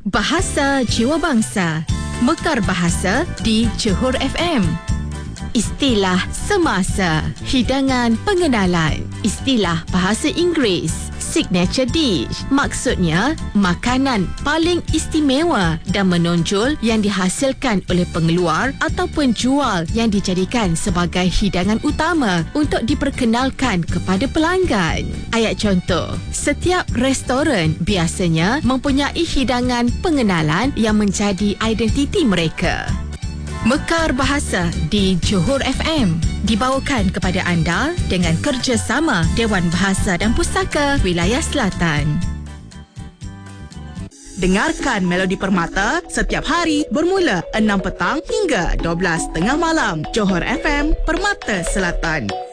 Bahasa Jiwa Bangsa, Mekar Bahasa di Johor FM. Istilah semasa, hidangan pengenalan, istilah bahasa Inggeris, signature dish, maksudnya makanan paling istimewa dan menonjol yang dihasilkan oleh pengeluar ataupun jual yang dijadikan sebagai hidangan utama untuk diperkenalkan kepada pelanggan. Ayat contoh, setiap restoran biasanya mempunyai hidangan pengenalan yang menjadi identiti mereka. Mekar Bahasa di Johor FM dibawakan kepada anda dengan kerjasama Dewan Bahasa dan Pustaka Wilayah Selatan. Dengarkan Melodi Permata setiap hari bermula 6 petang hingga 12 tengah malam. Johor FM, Permata Selatan.